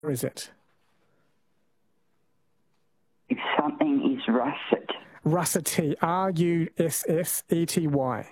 Or is it? If something is russet. Russety. Russety.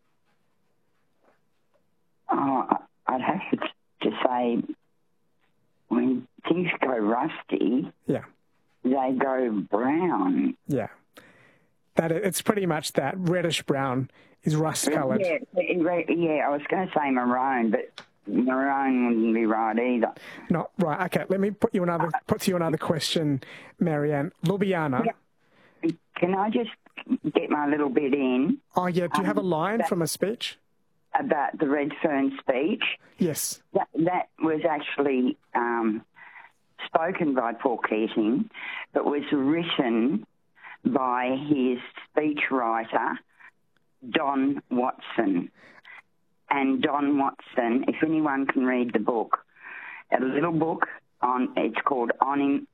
Oh, I'd have to say when things go rusty, yeah, they go brown. Yeah. It's pretty much that. Reddish brown is rust-coloured. Yeah, I was going to say maroon, but maroon wouldn't be right either. Not right. Okay, let me put to you another question, Marianne. Ljubljana. Yeah. Can I just get my little bit in? Oh, yeah. Do you have a line from a speech? About the Redfern speech? Yes. That was actually spoken by Paul Keating, but was written by his speechwriter, Don Watson. And Don Watson, if anyone can read the book, a little book it's called On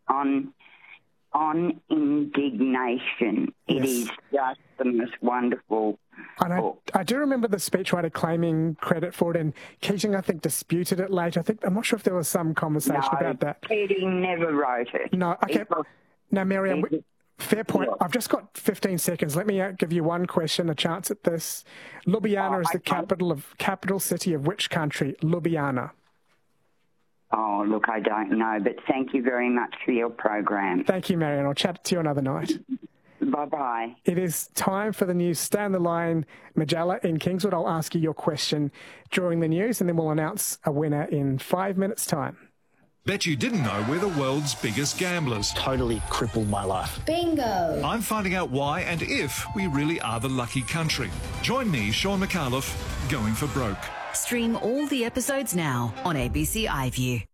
Indignation. Yes. It is just the most wonderful book. I do remember the speechwriter claiming credit for it, and Keating, I think, disputed it later. I'm not sure if there was some conversation about that. Keating never wrote it. No, okay. Now, Marianne, fair point. Yeah. I've just got 15 seconds. Let me give you one question, a chance at this. Ljubljana is the capital city of which country? Ljubljana. Oh, look, I don't know, but thank you very much for your program. Thank you, Marianne. I'll chat to you another night. Bye-bye. It is time for the news. Stay on the line. Majella in Kingswood, I'll ask you your question during the news, and then we'll announce a winner in 5 minutes' time. Bet you didn't know we're the world's biggest gamblers. Totally crippled my life. Bingo! I'm finding out why and if we really are the lucky country. Join me, Sean McAuliffe, going for broke. Stream all the episodes now on ABC iView.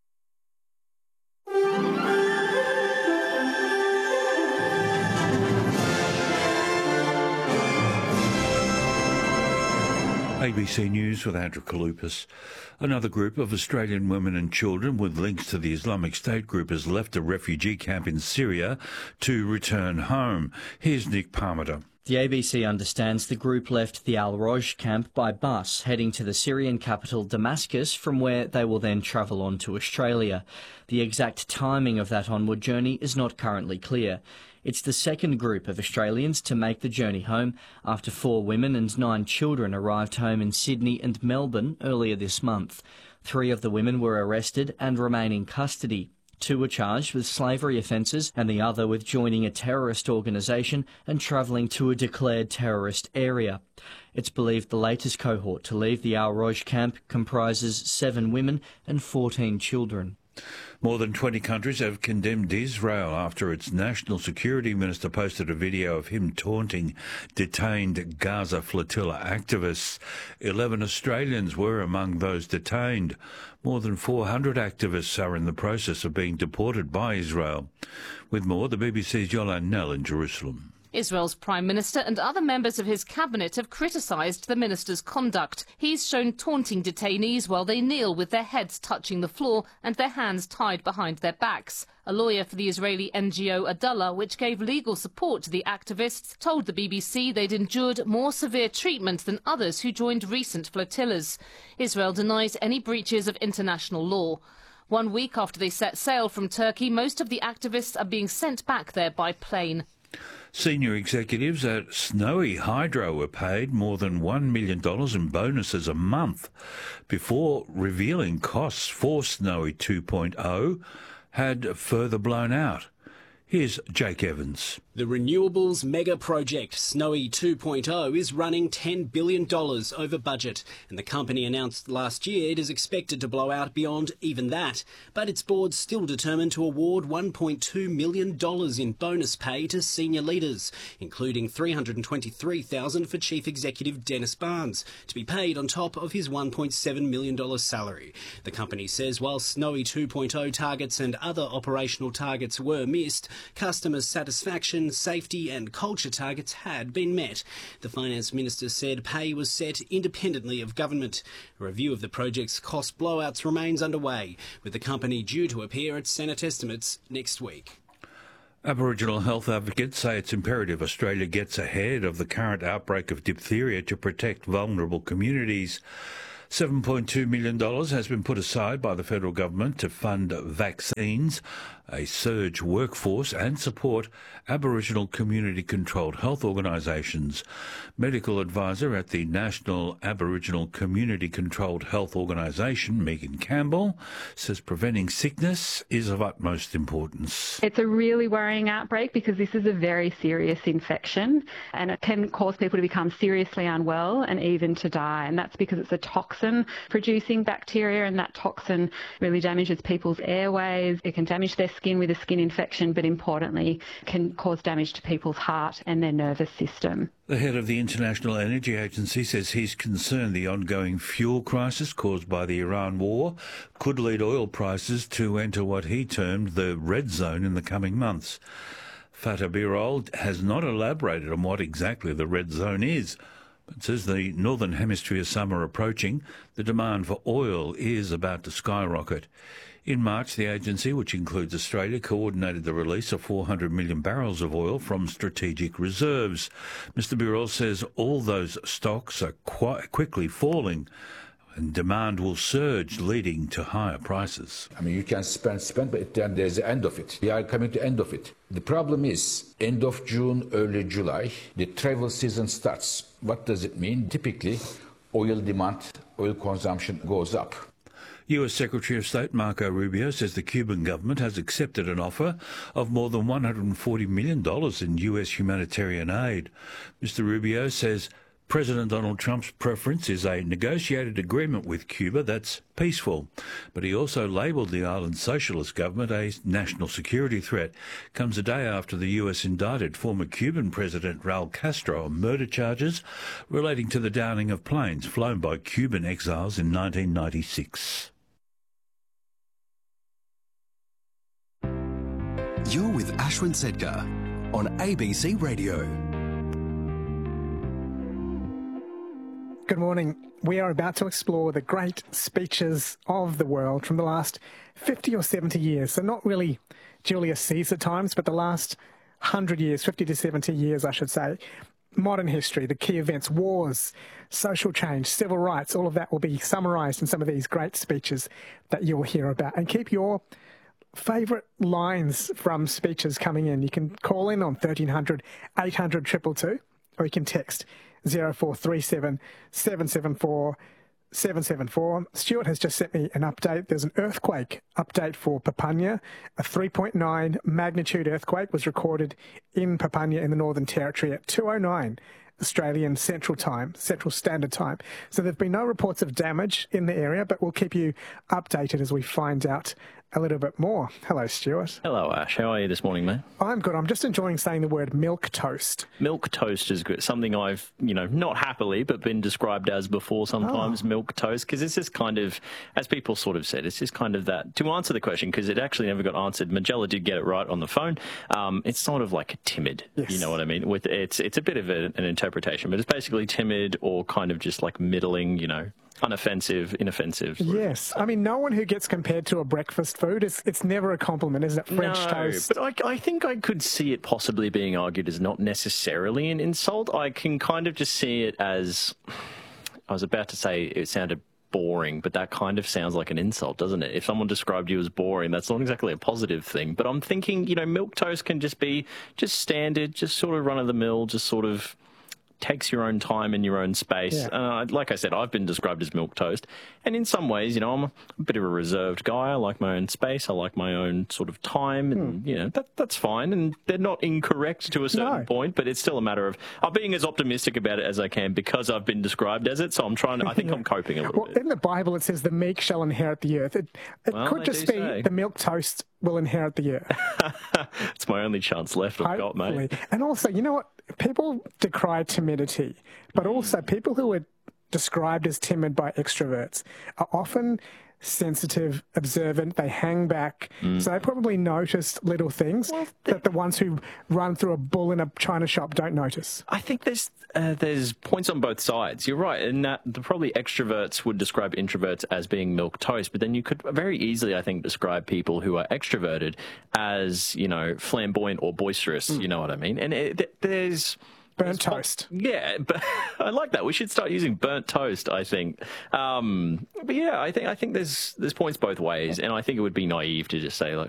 ABC News with Andrew Kalupas. Another group of Australian women and children with links to the Islamic State group has left a refugee camp in Syria to return home. Here's Nick Parmenter. The ABC understands the group left the Al-Roj camp by bus, heading to the Syrian capital Damascus, from where they will then travel on to Australia. The exact timing of that onward journey is not currently clear. It's the second group of Australians to make the journey home after 4 women and 9 children arrived home in Sydney and Melbourne earlier this month. 3 of the women were arrested and remain in custody. 2 were charged with slavery offences and the other with joining a terrorist organisation and travelling to a declared terrorist area. It's believed the latest cohort to leave the Al-Roj camp comprises 7 women and 14 children. More than 20 countries have condemned Israel after its national security minister posted a video of him taunting detained Gaza flotilla activists. 11 Australians were among those detained. More than 400 activists are in the process of being deported by Israel. With more, the BBC's Yolande Knell in Jerusalem. Israel's Prime Minister and other members of his cabinet have criticised the minister's conduct. He's shown taunting detainees while they kneel with their heads touching the floor and their hands tied behind their backs. A lawyer for the Israeli NGO Adallah, which gave legal support to the activists, told the BBC they'd endured more severe treatment than others who joined recent flotillas. Israel denies any breaches of international law. 1 week after they set sail from Turkey, most of the activists are being sent back there by plane. Senior executives at Snowy Hydro were paid more than $1 million in bonuses a month before revealing costs for Snowy 2.0 had further blown out. Here's Jake Evans. The renewables mega project Snowy 2.0 is running $10 billion over budget, and the company announced last year it is expected to blow out beyond even that. But its board's still determined to award $1.2 million in bonus pay to senior leaders, including $323,000 for Chief Executive Dennis Barnes, to be paid on top of his $1.7 million salary. The company says while Snowy 2.0 targets and other operational targets were missed, customer satisfaction, safety and culture targets had been met. The Finance Minister said pay was set independently of government. A review of the project's cost blowouts remains underway, with the company due to appear at Senate estimates next week. Aboriginal health advocates say it's imperative Australia gets ahead of the current outbreak of diphtheria to protect vulnerable communities. $7.2 million has been put aside by the federal government to fund vaccines, a surge workforce and support Aboriginal community-controlled health organisations. Medical advisor at the National Aboriginal Community-Controlled Health Organisation, Megan Campbell, says preventing sickness is of utmost importance. It's a really worrying outbreak because this is a very serious infection and it can cause people to become seriously unwell and even to die. And that's because it's a toxin-producing bacteria, and that toxin really damages people's airways. It can damage their skin with a skin infection, but importantly can cause damage to people's heart and their nervous system. The head of the International Energy Agency says he's concerned the ongoing fuel crisis caused by the Iran war could lead oil prices to enter what he termed the red zone in the coming months. Fatah Birol has not elaborated on what exactly the red zone is, but says the Northern Hemisphere summer approaching, the demand for oil is about to skyrocket. In March, the agency, which includes Australia, coordinated the release of 400 million barrels of oil from strategic reserves. Mr Birol says all those stocks are quite quickly falling and demand will surge, leading to higher prices. I mean, you can spend, but then there's the end of it. We are coming to the end of it. The problem is, end of June, early July, the travel season starts. What does it mean? Typically, oil demand, oil consumption goes up. US Secretary of State Marco Rubio says the Cuban government has accepted an offer of more than $140 million in US humanitarian aid. Mr Rubio says President Donald Trump's preference is a negotiated agreement with Cuba that's peaceful. But he also labelled the island's socialist government a national security threat. Comes a day after the US indicted former Cuban President Raul Castro on murder charges relating to the downing of planes flown by Cuban exiles in 1996. You're with Ashwin Sedkar on ABC Radio. Good morning. We are about to explore the great speeches of the world from the last 50 or 70 years. So not really Julius Caesar times, but the last 100 years, 50 to 70 years, I should say. Modern history, the key events, wars, social change, civil rights, all of that will be summarised in some of these great speeches that you'll hear about. And keep your favourite lines from speeches coming in. You can call in on 1300 800 222, or you can text 0437 774 774. Stuart has just sent me an update. There's an earthquake update for Papunya. A 3.9 magnitude earthquake was recorded in Papunya in the Northern Territory at 2:09 Australian Central Standard Time. So there have been no reports of damage in the area, but we'll keep you updated as we find out a little bit more. Hello, Stuart. Hello, Ash. How are you this morning, mate? I'm good. I'm just enjoying saying the word milk toast. Milk toast is good. Something I've, not happily, but been described as before sometimes, milk toast, because it's just kind of, as people sort of said, it's just kind of that, to answer the question, because it actually never got answered, Magella did get it right on the phone, it's sort of like a timid, yes. You know what I mean? It's a bit of an interpretation, but it's basically timid or kind of just like middling, unoffensive, inoffensive. Yes. I mean, no one who gets compared to a breakfast food, it's never a compliment, is it? French toast. But I think I could see it possibly being argued as not necessarily an insult. I can kind of just see it as, I was about to say it sounded boring, but that kind of sounds like an insult, doesn't it? If someone described you as boring, that's not exactly a positive thing. But I'm thinking, milk toast can just be just standard, just sort of run-of-the-mill, just sort of takes your own time in your own space. Yeah. Like I said, I've been described as milk toast. And in some ways, I'm a bit of a reserved guy. I like my own space. I like my own sort of time. And, that's fine. And they're not incorrect to a certain point, but it's still a matter of I'm being as optimistic about it as I can because I've been described as it. So I'm trying to, I think I'm coping a little bit. In the Bible, it says the meek shall inherit the earth. It could just be the milk toast will inherit the earth. It's my only chance left I've got, mate. And also, you know what? People decry timidity, but also people who are described as timid by extroverts are often sensitive, observant, they hang back, so they probably notice little things that the ones who run through a bull in a china shop don't notice. I think there's points on both sides. You're right, in that probably extroverts would describe introverts as being milk toast, but then you could very easily, I think, describe people who are extroverted as, flamboyant or boisterous, you know what I mean? And Burnt toast. Yeah, but I like that. We should start using burnt toast, I think. But yeah, I think there's points both ways, and I think it would be naive to just say, like,